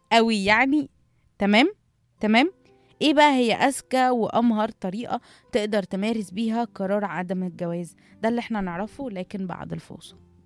قوي يعني. تمام. تمام. ايه بقى هي اذكى وامهر طريقة تقدر تمارس بيها قرار عدم الجواز؟ ده اللي احنا نعرفه لكن بعد الفاصل.